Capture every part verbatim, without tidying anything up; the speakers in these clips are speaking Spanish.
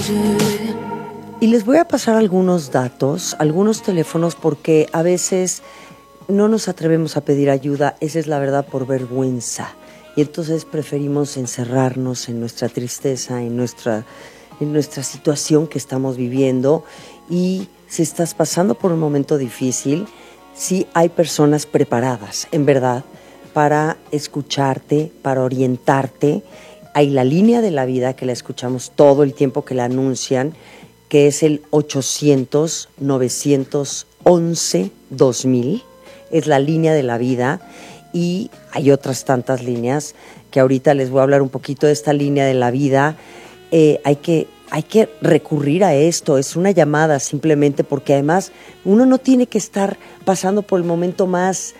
Y les voy a pasar algunos datos, algunos teléfonos, porque a veces no nos atrevemos a pedir ayuda, esa es la verdad, por vergüenza. Y entonces preferimos encerrarnos en nuestra tristeza, en nuestra, en nuestra situación que estamos viviendo. Y si estás pasando por un momento difícil, sí hay personas preparadas, en verdad, para escucharte, para orientarte. Hay la línea de la vida, que la escuchamos todo el tiempo que la anuncian, que es el ochocientos, novecientos once, dos mil, es la línea de la vida, y hay otras tantas líneas que ahorita les voy a hablar un poquito de esta línea de la vida. Eh, hay que, hay que recurrir a esto, es una llamada simplemente, porque además uno no tiene que estar pasando por el momento más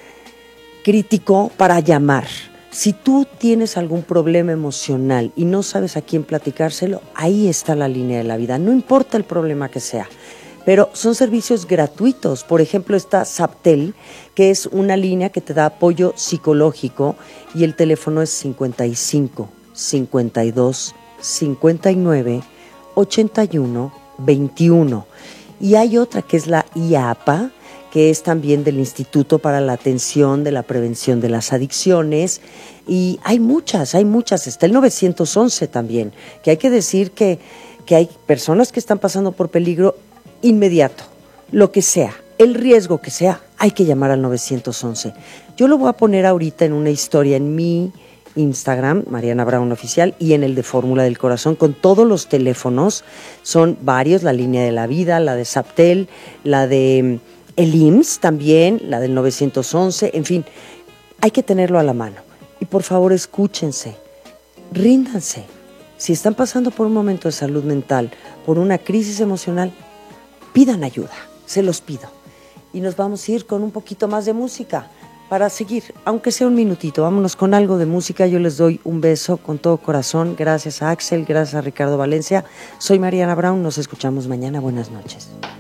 crítico para llamar. Si tú tienes algún problema emocional y no sabes a quién platicárselo, ahí está la línea de la vida, no importa el problema que sea. Pero son servicios gratuitos. Por ejemplo, está Zaptel, que es una línea que te da apoyo psicológico, y el teléfono es cincuenta y cinco, cincuenta y dos, cincuenta y nueve, ochenta y uno, veintiuno. Y hay otra que es la I A P A, que es también del Instituto para la Atención de la Prevención de las Adicciones, y hay muchas, hay muchas, está el nueve once también, que hay que decir que, que hay personas que están pasando por peligro inmediato, lo que sea, el riesgo que sea, hay que llamar al nueve once. Yo lo voy a poner ahorita en una historia en mi Instagram, Mariana Braun Oficial, y en el de Fórmula del Corazón, con todos los teléfonos, son varios, la línea de la vida, la de Zaptel, la de el I M S S también, la del nueve once, en fin, hay que tenerlo a la mano. Y por favor, escúchense, ríndanse. Si están pasando por un momento de salud mental, por una crisis emocional, pidan ayuda, se los pido. Y nos vamos a ir con un poquito más de música para seguir, aunque sea un minutito. Vámonos con algo de música. Yo les doy un beso con todo corazón. Gracias a Axel, gracias a Ricardo Valencia. Soy Mariana Braun, nos escuchamos mañana. Buenas noches.